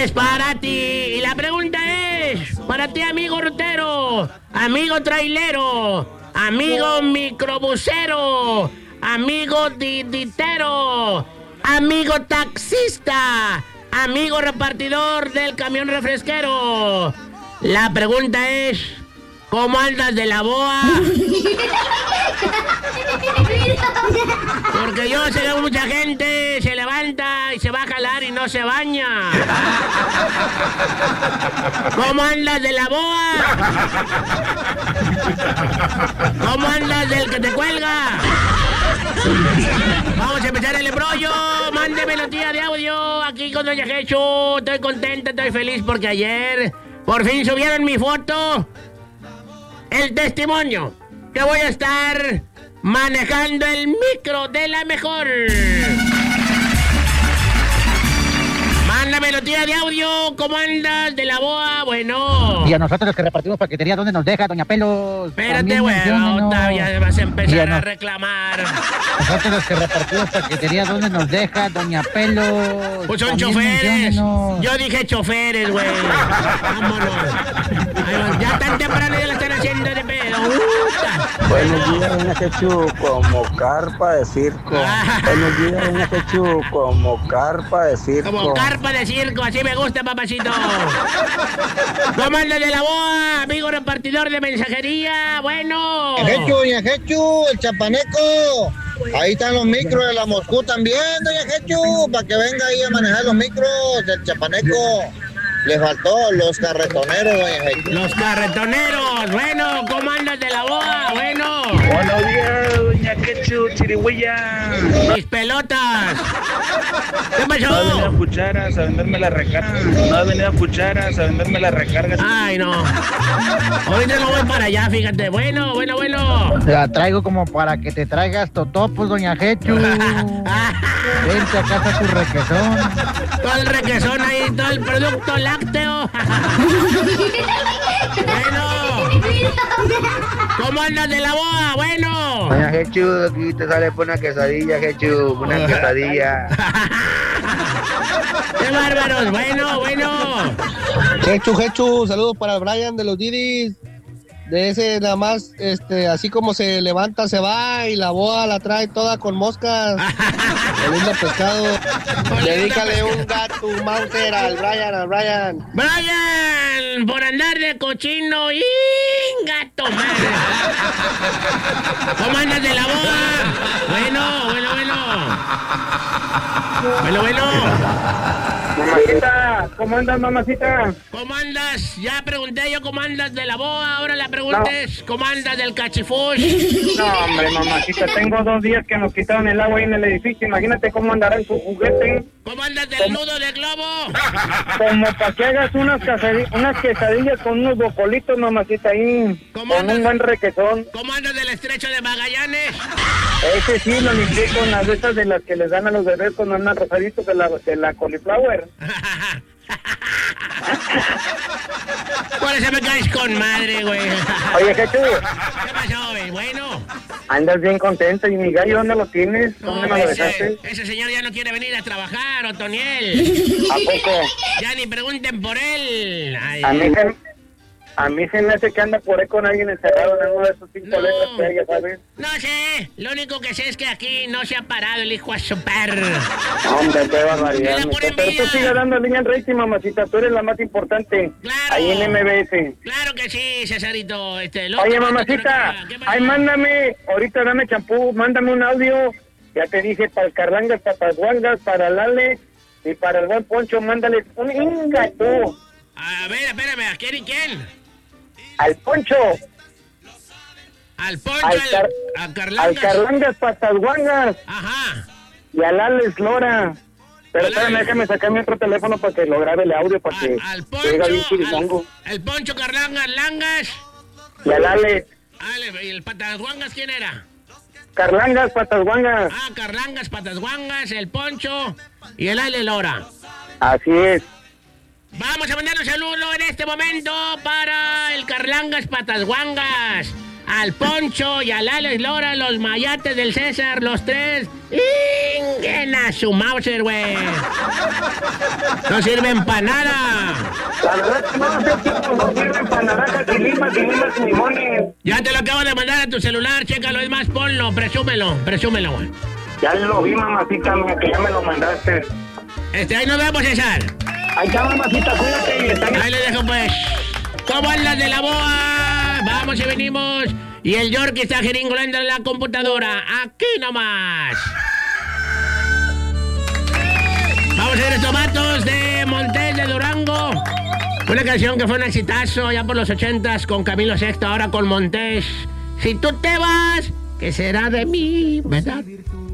es para ti. Y la pregunta es para ti, amigo rutero, amigo trailero, amigo microbusero, amigo ditero, amigo taxista, amigo repartidor del camión refresquero. La pregunta es: ¿cómo andas de la boa? Porque yo sé que mucha gente se levanta y se va a jalar y no se baña. ¿Cómo andas de la boa? ¿Cómo andas del que te cuelga? Vamos a empezar el embrollo. Mándeme noticias de audio aquí con Doña Jechu. Estoy contenta, estoy feliz porque ayer por fin subieron mi foto, el testimonio que voy a estar manejando el micro de la mejor. Mándame noticias de audio. ¿Cómo andas de la boa? Bueno. Y a nosotros los que repartimos paquetería, ¿dónde nos deja, Doña Pelos? Espérate, huevón, ya vas a empezar a reclamar. Nosotros los que repartimos paquetería, ¿dónde nos deja, Doña Pelos? Pues son choferes. Yo dije choferes, güey. Vámonos. Ay, ya tan temprano ya la están haciendo de pedo. Buenos días, Doña Jechu, como carpa de circo. Buenos días, Doña Jechu, como carpa de circo. Como carpa de circo, así me gusta, papacito. ¿Cómo andas de la boa, amigo repartidor de mensajería? Bueno. Doña Jechu, el chapaneco. Ahí están los micros de la Moscú también, Doña Jechu, para que venga ahí a manejar los micros del chapaneco. Le faltó los carretoneros, Doña Jechu. Los carretoneros. Bueno, ¿cómo andas de la boa? Bueno. Buenos días, Doña Jechu, chirigüilla. Mis pelotas. ¿Qué pasó? No ha venido a Cucharas a venderme la recarga. No ha venido a Cucharas a venderme la recarga. Ay, no. Ahorita no voy para allá, fíjate. Bueno. La traigo como para que te traigas totopos, Doña Jechu. Vente acá, está tu requesón. Todo el requesón ahí, todo el producto lácteo. Bueno. ¿Cómo andas de la boa? Bueno. Doña Jechu, aquí te sale por una quesadilla, Jechu. Una quesadilla. ¡Qué bárbaros! Bueno. Jechu, saludos para el Brian de los Didis. De ese nada más, así como se levanta, se va y la boa la trae toda con moscas. Oliendo pescado. Dedícale un gato, un Mauser al Brian. Brian, por andar de cochino y gato, madre. ¿Cómo andas de la boa? Bueno. Mamacita, ¿cómo andas, mamacita? ¿Cómo andas? Ya pregunté yo cómo andas de la boa, ahora la pregunta es ¿cómo andas del cachifush? No, hombre, mamacita, tengo 2 días que nos quitaron el agua ahí en el edificio. Imagínate cómo andará en su juguete. ¿Cómo andas del nudo de globo? Como para que hagas unas quesadillas con unos bocolitos, mamacita, ahí. Con un buen requesón. ¿Cómo andas del estrecho de Magallanes? Ese sí lo limpié con las de estas de las que les dan a los bebés con una rosadito de la cauliflower. Por eso me caes con madre, güey. Oye, Jechu. ¿Qué pasó, güey? Bueno. Andas bien contento. ¿Y mi gallo dónde lo tienes? ¿Dónde me lo dejaste? Ese señor ya no quiere venir a trabajar, Otoniel. ¿A poco? Ya ni pregunten por él. Ay. A mí se me hace que anda por ahí con alguien encerrado en uno de esos 5 letras que hay, ya sabes. No sé, lo único que sé es que aquí no se ha parado el hijo a su perro. Hombre, qué barbaridad. Pero tú sigue dando línea en rating, mamacita, tú eres la más importante. Claro. Ahí en MBS. Claro que sí, Cesarito. Oye, mamacita, ay, mándame, ahorita dame champú, mándame un audio. Ya te dije, para el Carlangas, para las Guangas, para el Ale y para el buen Poncho, mándale un ingato. A ver, espérame, ¿a quién y quién? Al Poncho. Al Poncho, a Carlangas. Al Carlangas, patas guangas. Ajá. Y al Alex Lora. Pero espérame, déjame sacar mi otro teléfono para que lo grabe el audio, para que al Poncho, el Poncho Carlangas, Langas. Y al Alex. ¿Y el patas guangas quién era? Carlangas, patas guangas. Ah, Carlangas, patas guangas, el Poncho y el Alex Lora. Así es. Vamos a mandar un saludo en este momento para el Carlangas Patas Guangas, al Poncho y al Alex Lora, los mayates del César, los 3. ¡Ingue! Buena su Mauser, güey. No sirven para nada. La verdad que no sé, chico, no sirven para naranjas y limas y limones. Ya te lo acabo de mandar a tu celular, chécalo, es más, ponlo, presúmelo, güey. Ya lo vi, mamacita mía, que ya me lo mandaste. Ahí nos vemos, César. Ahí está, mamacita, cuídate y está bien. Ahí le dejo, pues. ¿Cómo andas de la boa? Vamos y venimos. Y el Yorkie está jeringolando en la computadora. Aquí nomás. Vamos a ver estos vatos de Montes de Durango. Una canción que fue un exitazo ya por los 80s con Camilo Sexto, ahora con Montes. Si tú te vas, ¿qué será de mí, verdad?